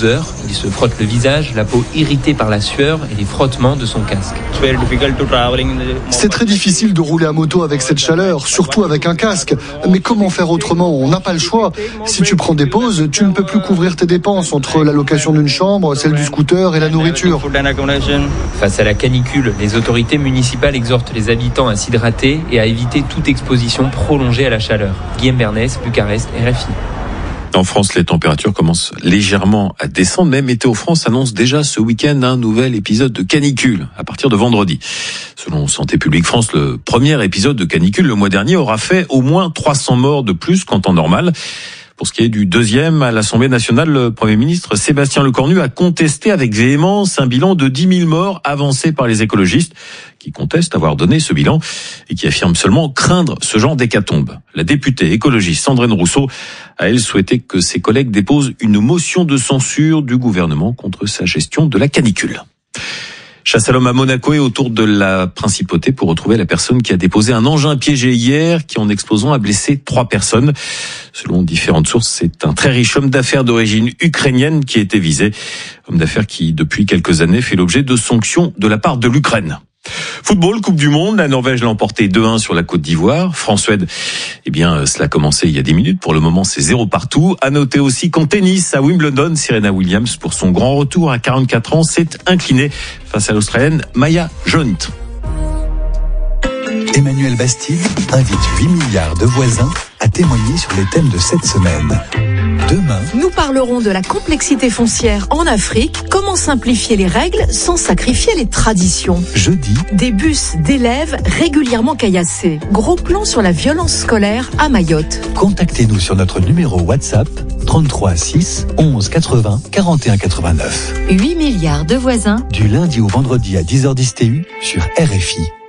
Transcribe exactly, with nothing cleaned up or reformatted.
douze heures. Il se frotte le visage, la peau irritée par la sueur et les frottements de son casque. C'est très difficile de rouler à moto avec cette chaleur, surtout avec un casque. Mais comment faire autrement ? On n'a pas le choix. Si tu prends des pauses, tu ne peux plus couvrir tes dépenses entre la location d'une chambre, celle du scooter et la nourriture. Face à la canicule, les autorités municipales exhortent les habitants à s'hydrater et à éviter toute exposition prolongée à la chaleur. Guillaume Bernès, Bucarest, R F I. En France, les températures commencent légèrement à descendre, mais Météo France annonce déjà ce week-end un nouvel épisode de canicule à partir de vendredi. Selon Santé publique France, le premier épisode de canicule le mois dernier aura fait au moins trois cents morts de plus qu'en temps normal. Pour ce qui est du deuxième, à l'Assemblée nationale, le Premier ministre Sébastien Lecornu a contesté avec véhémence un bilan de dix mille morts avancé par les écologistes, qui contestent avoir donné ce bilan et qui affirment seulement craindre ce genre d'hécatombe. La députée écologiste Sandrine Rousseau a, elle, souhaité que ses collègues déposent une motion de censure du gouvernement contre sa gestion de la canicule. Chasse à l'homme à Monaco et autour de la principauté pour retrouver la personne qui a déposé un engin piégé hier qui, en explosant, a blessé trois personnes. Selon différentes sources, c'est un très riche homme d'affaires d'origine ukrainienne qui a été visé. Homme d'affaires qui, depuis quelques années, fait l'objet de sanctions de la part de l'Ukraine. Football, Coupe du Monde, la Norvège l'a emporté deux un sur la Côte d'Ivoire. France-Suède, eh bien, cela a commencé il y a dix minutes. Pour le moment, c'est zéro partout. À noter aussi qu'en tennis, à Wimbledon, Serena Williams, pour son grand retour à quarante-quatre ans, s'est inclinée face à l'Australienne Maya Jont. Emmanuel Bastide invite huit milliards de voisins à témoigner sur les thèmes de cette semaine. Demain, nous parlerons de la complexité foncière en Afrique, comment simplifier les règles sans sacrifier les traditions. Jeudi, des bus d'élèves régulièrement caillassés. Gros plan sur la violence scolaire à Mayotte. Contactez-nous sur notre numéro WhatsApp trente-trois six onze quatre-vingts quarante et un quatre-vingt-neuf. huit milliards de voisins. Du lundi au vendredi à dix heures dix T U sur R F I.